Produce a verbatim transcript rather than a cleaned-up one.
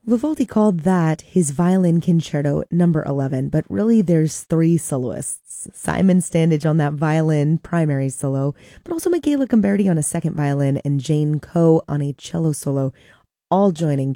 Vivaldi called that his Violin Concerto number eleven, but really there's three soloists. Simon Standage on that violin primary solo, but also Michaela Gomberti on a second violin and Jane Coe on a cello solo, all joining